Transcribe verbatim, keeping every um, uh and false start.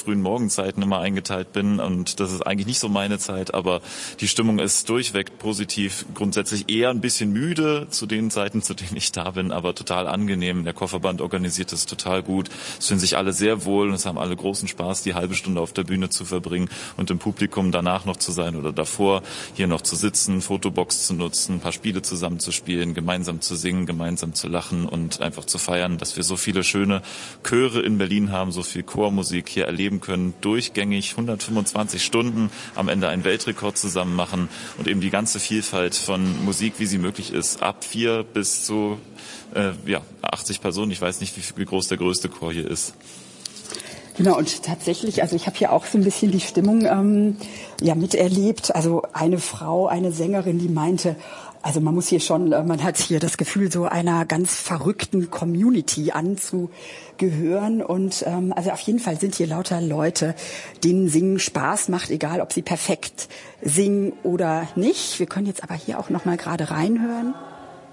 frühen Morgenzeiten immer eingeteilt bin und das ist eigentlich nicht so meine Zeit, aber die Stimmung ist durchweg positiv, grundsätzlich eher ein bisschen müde zu den Zeiten, zu denen ich da bin, aber total angenehm. Der Kofferband organisiert es total gut. Es fühlen sich alle sehr wohl und es haben alle großen Spaß, die halbe Stunde auf der Bühne zu verbringen und im Publikum danach noch zu sein oder davor, hier noch zu sitzen, Fotobox zu nutzen, ein paar Spiele zusammenzuspielen, gemeinsam zu singen, gemeinsam zu lachen und einfach zu feiern, dass wir so viele schöne Chöre in Berlin haben, so viel Chormusik hier erleben können, durchgängig hundertfünfundzwanzig Stunden, am Ende einen Weltrekord zusammen machen und eben die ganze Vielfalt von Musik, wie sie möglich ist, ab vier bis zu äh, ja, achtzig Personen. Ich weiß nicht, wie, wie groß der größte Chor hier ist. Genau, und tatsächlich, also ich habe hier auch so ein bisschen die Stimmung ähm, ja miterlebt. Also eine Frau, eine Sängerin, die meinte, also man muss hier schon, man hat hier das Gefühl, so einer ganz verrückten Community anzugehören. Und ähm, also auf jeden Fall sind hier lauter Leute, denen Singen Spaß macht, egal ob sie perfekt singen oder nicht. Wir können jetzt aber hier auch noch mal gerade reinhören.